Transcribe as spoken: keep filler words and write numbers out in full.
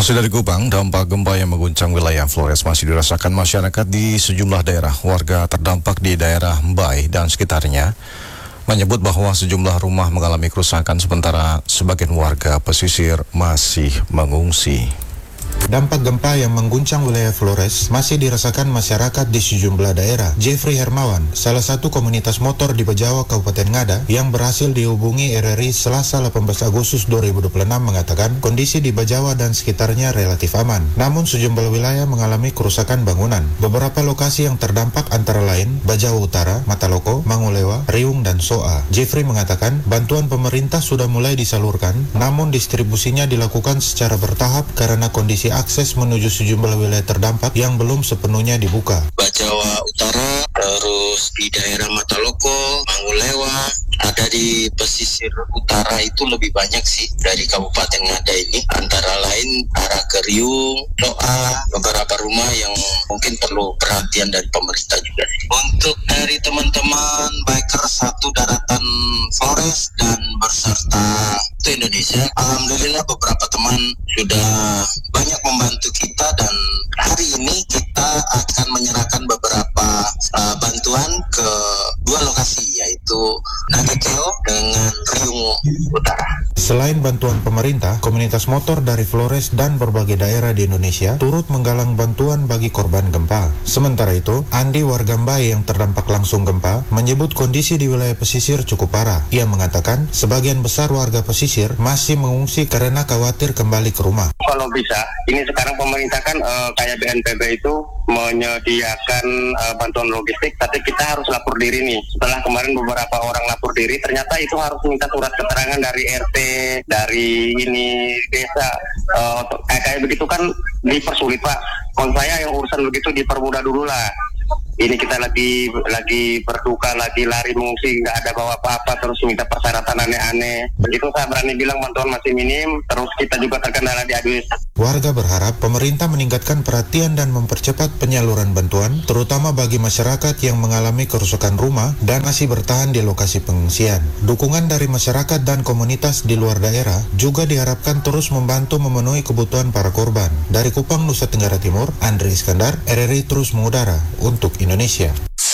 Masih dari Kupang, dampak gempa yang mengguncang wilayah Flores masih dirasakan masyarakat di sejumlah daerah. Warga terdampak di daerah Mbai dan sekitarnya menyebut bahwa sejumlah rumah mengalami kerusakan sementara sebagian warga pesisir masih mengungsi. Dampak gempa yang mengguncang wilayah Flores masih dirasakan masyarakat di sejumlah daerah. Jeffrey Hermawan, salah satu komunitas motor di Bajawa, Kabupaten Ngada, yang berhasil dihubungi R R I Selasa delapan belas Agustus dua ribu dua puluh enam mengatakan kondisi di Bajawa dan sekitarnya relatif aman. Namun sejumlah wilayah mengalami kerusakan bangunan. Beberapa lokasi yang terdampak antara lain Bajawa Utara, Mataloko, Mangulewa, Riung, dan Soa. Jeffrey mengatakan bantuan pemerintah sudah mulai disalurkan, namun distribusinya dilakukan secara bertahap karena kondisi akses menuju sejumlah wilayah terdampak yang belum sepenuhnya dibuka. Bajawa Utara, terus di daerah Mataloko, Mangulewa, ada di pesisir utara itu lebih banyak sih dari Kabupaten Ngada ini. Antara lain arah ke Riung, Loa, beberapa rumah yang mungkin perlu perhatian dari pemerintah juga. Untuk dari teman-teman biker satu daratan Flores dan berserta itu Indonesia, alhamdulillah beberapa teman sudah banyak membantu kita dan hari ini kita akan menyerahkan beberapa uh, bantuan ke dua lokasi yaitu Nagakeo dengan Riung Utara. Selain bantuan pemerintah, komunitas motor dari Flores dan berbagai daerah di Indonesia turut menggalang bantuan bagi korban gempa. Sementara itu, Andi warga Mbai yang terdampak langsung gempa menyebut kondisi di wilayah pesisir cukup parah. Ia mengatakan sebagian besar warga pesisir masih mengungsi karena khawatir kembali ke rumah. Kalau bisa, ini sekarang pemerintah kan uh, kayak B N P B itu menyediakan uh, bantuan logistik, tapi kita harus lapor diri nih. Setelah kemarin beberapa orang lapor diri, ternyata itu harus minta surat keterangan dari R T, dari ini desa. Uh, kayak kayak begitu kan dipersulit, Pak. Kalau saya yang urusan begitu dipermudah dulu lah. Ini kita lagi lagi berduka, lagi lari mengungsi, nggak ada bawa apa-apa, terus minta persyaratan aneh-aneh. Begitu saya berani bilang bantuan masih minim, terus kita juga terkendala di habis. Warga berharap pemerintah meningkatkan perhatian dan mempercepat penyaluran bantuan, terutama bagi masyarakat yang mengalami kerusakan rumah dan masih bertahan di lokasi pengungsian. Dukungan dari masyarakat dan komunitas di luar daerah juga diharapkan terus membantu memenuhi kebutuhan para korban. Dari Kupang, Nusa Tenggara Timur, Andre Iskandar, R R I terus mengudara untuk Indonesia.